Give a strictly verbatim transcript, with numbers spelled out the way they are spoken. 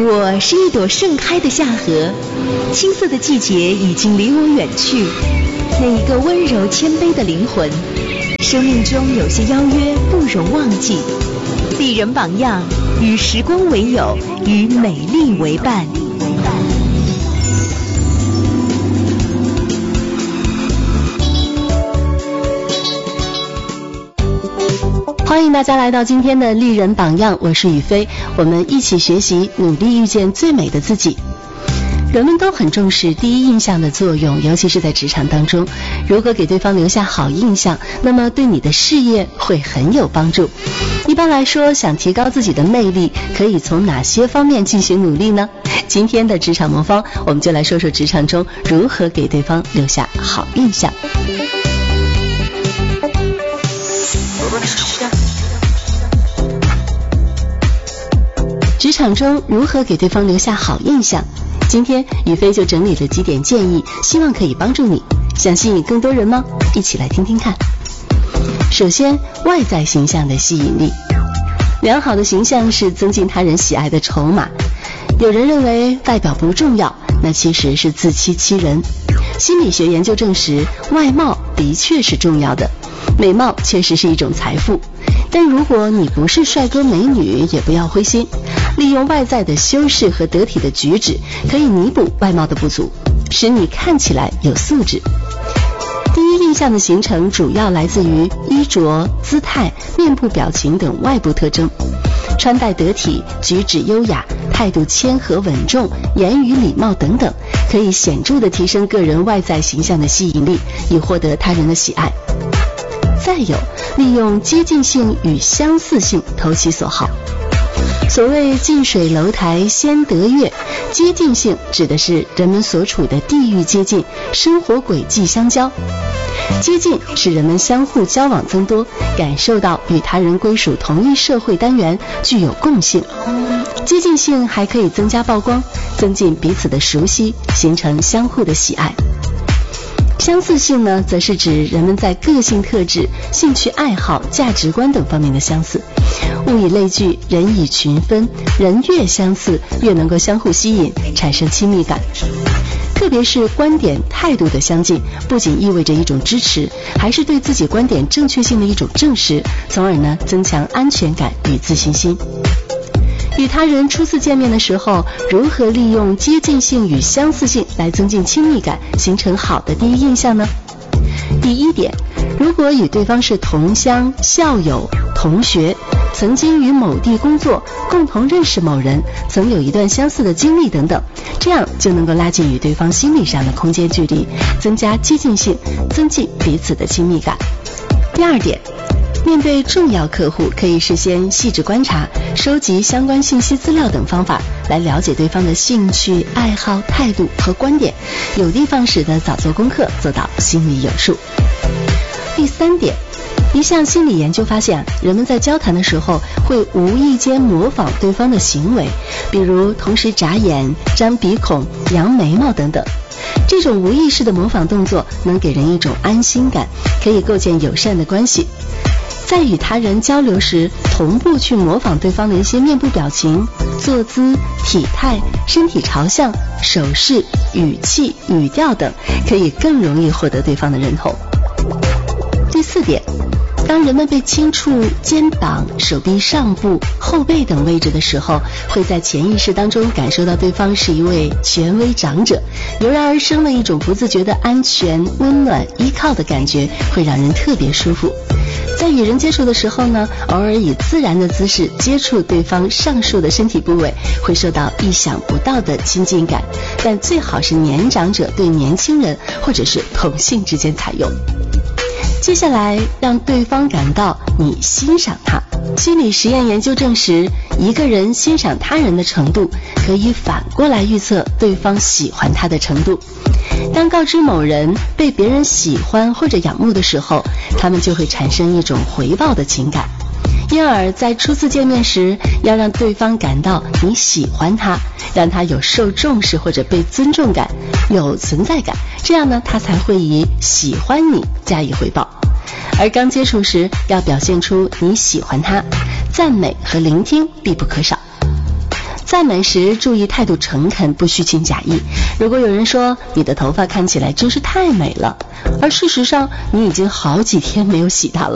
我是一朵盛开的夏荷，青涩的季节已经离我远去。那一个温柔谦卑的灵魂，生命中有些邀约不容忘记。丽人榜样，与时光为友，与美丽为伴。 欢迎大家来到今天的丽人榜样，我是雨飞，我们一起学习，努力遇见最美的自己。人们都很重视第一印象的作用，尤其是在职场当中，如何给对方留下好印象，那么对你的事业会很有帮助。一般来说，想提高自己的魅力，可以从哪些方面进行努力呢？今天的职场魔方，我们就来说说职场中如何给对方留下好印象。职场中如何给对方留下好印象？今天雨飞就整理了几点建议，希望可以帮助你。想吸引更多人吗？一起来听听看。首先，外在形象的吸引力。良好的形象是增进他人喜爱的筹码。有人认为外表不重要，那其实是自欺欺人。心理学研究证实，外貌的确是重要的，美貌确实是一种财富。但如果你不是帅哥美女，也不要灰心，利用外在的修饰和得体的举止，可以弥补外貌的不足，使你看起来有素质。第一印象的形成主要来自于衣着、姿态、面部表情等外部特征。穿戴得体、举止优雅、态度谦和稳重、言语礼貌等等，可以显著地提升个人外在形象的吸引力，以获得他人的喜爱。再有，利用接近性与相似性投其所好。所谓近水楼台先得月，接近性指的是人们所处的地域接近，生活轨迹相交。接近使人们相互交往增多，感受到与他人归属同一社会单元，具有共性。接近性还可以增加曝光，增进彼此的熟悉，形成相互的喜爱。相似性呢，则是指人们在个性特质、兴趣爱好、价值观等方面的相似。物以类聚，人以群分，人越相似，越能够相互吸引，产生亲密感。特别是观点、态度的相近，不仅意味着一种支持，还是对自己观点正确性的一种证实，从而呢，增强安全感与自信心。与他人初次见面的时候，如何利用接近性与相似性来增进亲密感，形成好的第一印象呢？第一点，如果与对方是同乡、校友、同学，曾经于某地工作，共同认识某人，曾有一段相似的经历等等，这样就能够拉近与对方心理上的空间距离，增加接近性，增进彼此的亲密感。第二点，面对重要客户，可以事先细致观察，收集相关信息资料等方法，来了解对方的兴趣、爱好、态度和观点，有的放矢的早做功课，做到心里有数。第三点，一项心理研究发现，人们在交谈的时候会无意间模仿对方的行为，比如同时眨眼、张鼻孔、扬眉毛等等。这种无意识的模仿动作能给人一种安心感，可以构建友善的关系。在与他人交流时，同步去模仿对方的一些面部表情、坐姿、体态、身体朝向、手势、语气、语调等，可以更容易获得对方的认同。第四点，当人们被轻触肩膀、手臂上部、后背等位置的时候，会在潜意识当中感受到对方是一位权威长者，油然而生的一种不自觉的安全、温暖、依靠的感觉，会让人特别舒服。在与人接触的时候呢，偶尔以自然的姿势接触对方上述的身体部位，会受到意想不到的亲近感，但最好是年长者对年轻人或者是同性之间采用。接下来，让对方感到你欣赏他。心理实验研究证实，一个人欣赏他人的程度，可以反过来预测对方喜欢他的程度。当告知某人被别人喜欢或者仰慕的时候，他们就会产生一种回报的情感。因而在初次见面时，要让对方感到你喜欢他，让他有受重视或者被尊重感，有存在感，这样呢，他才会以喜欢你加以回报。而刚接触时，要表现出你喜欢他，赞美和聆听必不可少。 赞美时注意态度诚恳，不虚情假意。如果有人说你的头发看起来真是太美了，而事实上你已经好几天没有洗它了，